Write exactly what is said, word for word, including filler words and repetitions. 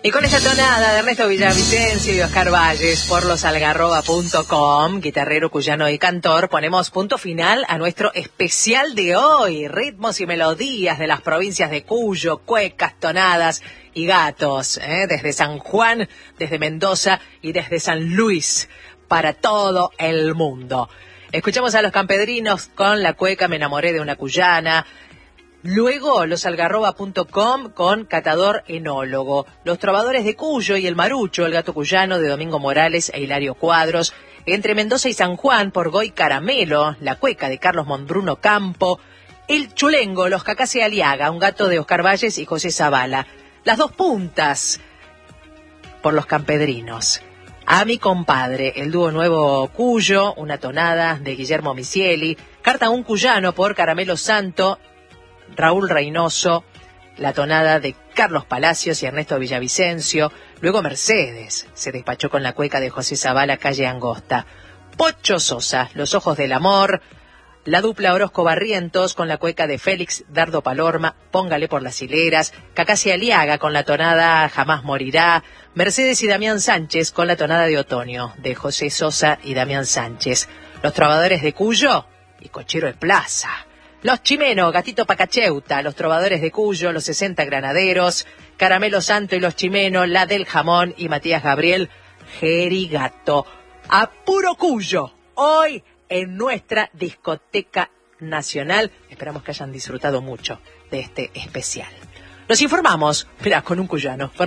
Y con esta tonada de Ernesto Villavicencio y Oscar Valles por los algarroba punto com, guitarrero, cuyano y cantor, ponemos punto final a nuestro especial de hoy. Ritmos y melodías de las provincias de Cuyo, cuecas, tonadas y gatos, ¿eh? Desde San Juan, desde Mendoza y desde San Luis, para todo el mundo. Escuchamos a los campedrinos con la cueca Me enamoré de una cuyana. Luego, los algarroba punto com con Catador Enólogo. Los trovadores de Cuyo y el Marucho, el gato cuyano de Domingo Morales e Hilario Cuadros. Entre Mendoza y San Juan, por Goy Caramelo, la cueca de Carlos Mondruno Campo. El Chulengo, los Cacase Aliaga, un gato de Oscar Valles y José Zavala. Las dos puntas, por los campedrinos. A mi compadre, el dúo nuevo Cuyo, una tonada de Guillermo Misieli. Carta un cuyano por Caramelo Santo, Raúl Reynoso, la tonada de Carlos Palacios y Ernesto Villavicencio. Luego Mercedes se despachó con la cueca de José Zavala, Calle Angosta. Pocho Sosa, Los ojos del amor. La dupla Orozco Barrientos con la cueca de Félix Dardo Palorma, Póngale por las hileras. Cacase Aliaga con la tonada Jamás morirá. Mercedes y Damián Sánchez con la tonada de Otoño, de José Sosa y Damián Sánchez. Los trovadores de Cuyo y Cochero de Plaza. Los Chimeno, Gatito Pacacheuta, los trovadores de Cuyo, los sesenta granaderos, Caramelo Santo y los Chimeno, la del Jamón y Matías Gabriel, Jerigato. A puro Cuyo, hoy en nuestra discoteca nacional. Esperamos que hayan disfrutado mucho de este especial. Los informamos, mirá, con un cuyano.